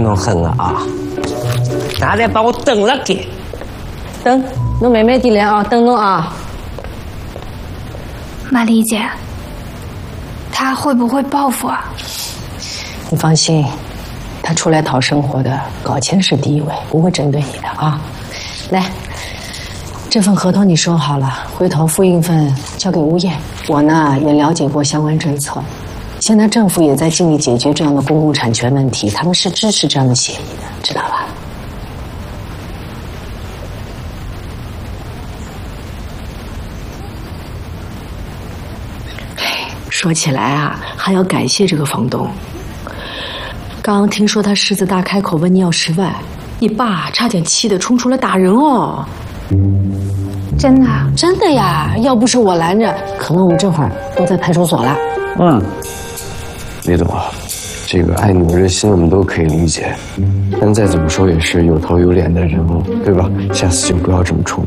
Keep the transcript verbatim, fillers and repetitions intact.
侬恨我啊！拿来把我等了给。 等，侬慢慢地来啊，等侬啊。 玛丽姐，他会不会报复啊？ 你放心，他出来讨生活的，搞钱是第一位，不会针对你的啊。来，这份合同你收好了，回头复印份交给物业。我呢也了解过相关政策，现在政府也在尽力解决这样的公共产权问题，他们是支持这样的协议的，知道吧？说起来啊，还要感谢这个房东。刚刚听说他狮子大开口问你要十万，你爸差点气得冲出来打人哦。 真的啊？ 真的呀，要不是我拦着，可能我们这会儿都在派出所了。 嗯，李总啊，这个爱女人心我们都可以理解，但再怎么说也是有头有脸的人物，对吧？下次就不要这么冲动。